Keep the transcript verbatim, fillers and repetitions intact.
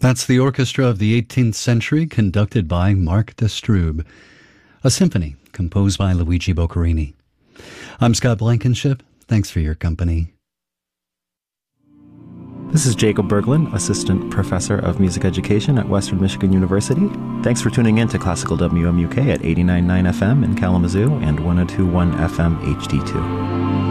That's the orchestra of the eighteenth century, conducted by Mark de Stroob. A symphony composed by Luigi Boccherini. I'm Scott Blankenship. Thanks for your company. This is Jacob Berglund, Assistant Professor of Music Education at Western Michigan University. Thanks for tuning in to Classical W M U K at eighty-nine point nine F M in Kalamazoo and one oh two point one F M H D two.